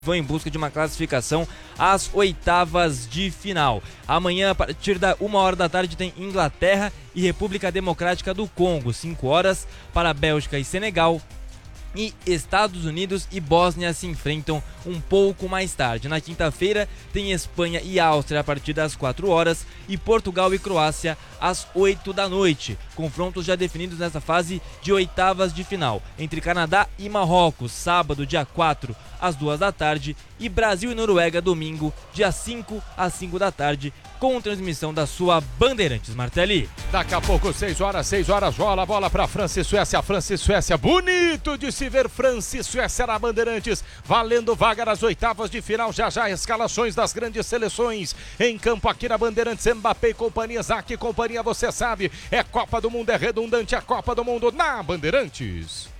vão em busca de uma classificação às oitavas de final. Amanhã, a partir da 1h da tarde, tem Inglaterra e República Democrática do Congo. 5 horas para Bélgica e Senegal. E Estados Unidos e Bósnia se enfrentam um pouco mais tarde. Na quinta-feira tem Espanha e Áustria a partir das 4 horas e Portugal e Croácia às 8 da noite. Confrontos já definidos nessa fase de oitavas de final. Entre Canadá e Marrocos, sábado, dia 4, às 2 da tarde. E Brasil e Noruega, domingo, dia 5, às 5 da tarde, com transmissão da sua Bandeirantes. Martelli. Daqui a pouco, 6 horas, rola a bola para França e Suécia. França e Suécia, bonito de se ver. França e Suécia na Bandeirantes, valendo vaga nas oitavas de final. Já escalações das grandes seleções em campo aqui na Bandeirantes. Mbappé e companhia, Zac e companhia, você sabe, é Copa do Mundo, é redundante a Copa do Mundo na Bandeirantes.